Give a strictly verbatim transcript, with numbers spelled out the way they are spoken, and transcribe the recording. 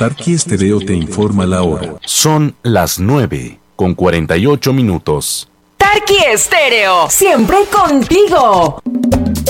Tarqui Estéreo te informa la hora. Son las nueve con cuarenta y ocho minutos. Tarqui Estéreo, siempre contigo.